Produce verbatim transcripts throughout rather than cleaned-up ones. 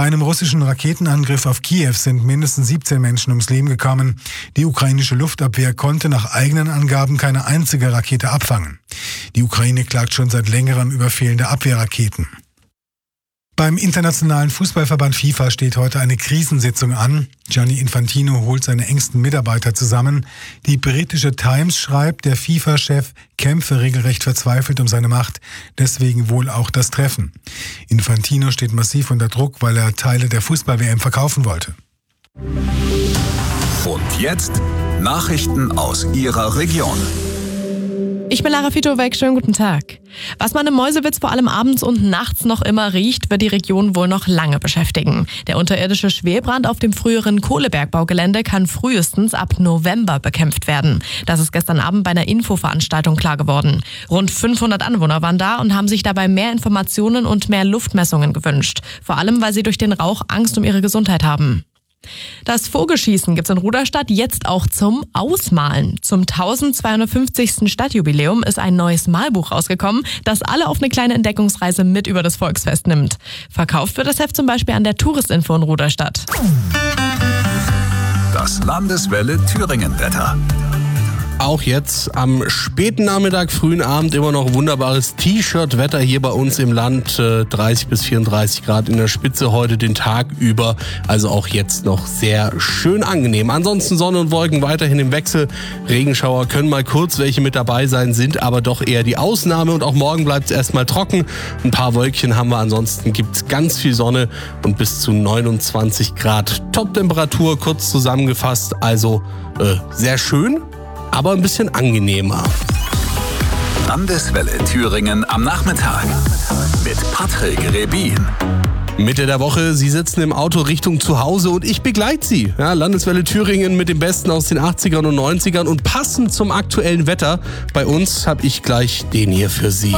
Bei einem russischen Raketenangriff auf Kiew sind mindestens siebzehn Menschen ums Leben gekommen. Die ukrainische Luftabwehr konnte nach eigenen Angaben keine einzige Rakete abfangen. Die Ukraine klagt schon seit längerem über fehlende Abwehrraketen. Beim internationalen Fußballverband FIFA steht heute eine Krisensitzung an. Gianni Infantino holt seine engsten Mitarbeiter zusammen. Die britische Times schreibt, der FIFA-Chef kämpfe regelrecht verzweifelt um seine Macht, deswegen wohl auch das Treffen. Infantino steht massiv unter Druck, weil er Teile der Fußball-W M verkaufen wollte. Und jetzt Nachrichten aus Ihrer Region. Ich bin Lara Fitowek, schönen guten Tag. Was man im Meuselwitz vor allem abends und nachts noch immer riecht, wird die Region wohl noch lange beschäftigen. Der unterirdische Schwelbrand auf dem früheren Kohlebergbaugelände kann frühestens ab November bekämpft werden. Das ist gestern Abend bei einer Infoveranstaltung klar geworden. Rund fünfhundert Anwohner waren da und haben sich dabei mehr Informationen und mehr Luftmessungen gewünscht. Vor allem, weil sie durch den Rauch Angst um ihre Gesundheit haben. Das Vogelschießen gibt's in Ruderstadt jetzt auch zum Ausmalen. Zum tausendzweihundertfünfzigsten Stadtjubiläum ist ein neues Malbuch rausgekommen, das alle auf eine kleine Entdeckungsreise mit über das Volksfest nimmt. Verkauft wird das Heft zum Beispiel an der Touristinfo in Ruderstadt. Das Landeswelle Thüringen-Wetter. Auch jetzt am späten Nachmittag, frühen Abend immer noch wunderbares T-Shirt-Wetter hier bei uns im Land. dreißig bis vierunddreißig Grad in der Spitze heute den Tag über. Also auch jetzt noch sehr schön angenehm. Ansonsten Sonne und Wolken weiterhin im Wechsel. Regenschauer können mal kurz welche mit dabei sein, sind aber doch eher die Ausnahme. Und auch morgen bleibt es erstmal trocken. Ein paar Wölkchen haben wir. Ansonsten gibt es ganz viel Sonne und bis zu neunundzwanzig Grad. Top-Temperatur kurz zusammengefasst. Also äh, sehr schön, aber ein bisschen angenehmer. Landeswelle Thüringen am Nachmittag mit Patrick Rebin. Mitte der Woche, Sie sitzen im Auto Richtung zu Hause und ich begleite Sie. Ja, Landeswelle Thüringen mit dem Besten aus den achtzigern und neunzigern und passend zum aktuellen Wetter. Bei uns habe ich gleich den hier für Sie.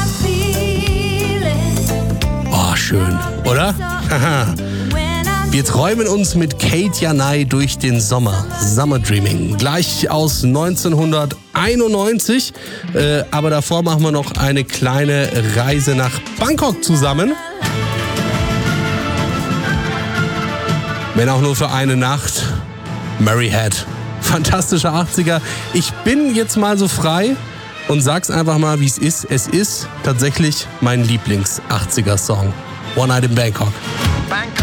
Oh, schön, oder? Haha. Wir träumen uns mit Kate Janai durch den Sommer. Summer Dreaming. Gleich aus neunzehnhunderteinundneunzig. Äh, aber davor machen wir noch eine kleine Reise nach Bangkok zusammen. Wenn auch nur für eine Nacht. Mary Had. Fantastische achtziger. Ich bin jetzt mal so frei und sag's einfach mal, wie es ist. Es ist tatsächlich mein Lieblings-achtziger-Song. One Night in Bangkok. Bangkok.